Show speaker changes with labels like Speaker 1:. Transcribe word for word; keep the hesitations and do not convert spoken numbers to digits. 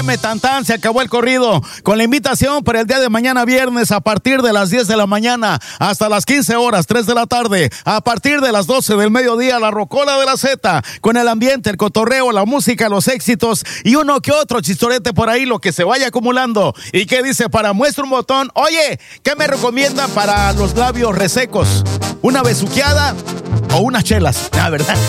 Speaker 1: M, tan tan, se acabó el corrido. Con la invitación para el día de mañana viernes a partir de las diez de la mañana hasta las quince horas, tres de la tarde. A partir de las doce del mediodía, la Rocola de la Z, con el ambiente, el cotorreo, la música, los éxitos y uno que otro chistorete por ahí, lo que se vaya acumulando. ¿Y qué dice? Para muestra un botón. Oye, ¿qué me recomiendan para los labios resecos? ¿Una besuqueada o unas chelas? La verdad.